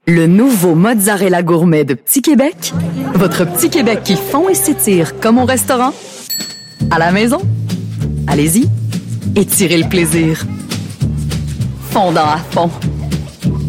Le nouveau mozzarella gourmet de Petit Québec. Votre Petit Québec qui fond et s'étire comme au restaurant. À la maison. Allez-y. Étirez le plaisir. Fondant à fond.